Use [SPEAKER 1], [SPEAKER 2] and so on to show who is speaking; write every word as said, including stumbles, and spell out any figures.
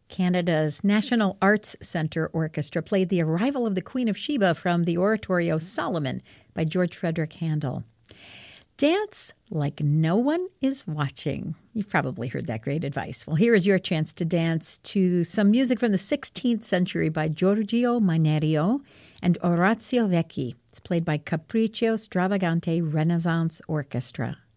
[SPEAKER 1] Canada's National Arts Centre Orchestra played The Arrival of the Queen of Sheba from the oratorio Solomon by George Frederick Handel. Dance like no one is watching. You've probably heard that great advice. Well, here is your chance to dance to some music from the sixteenth century by Giorgio Mainerio and Orazio Vecchi. It's played by Capriccio Stravagante Renaissance Orchestra.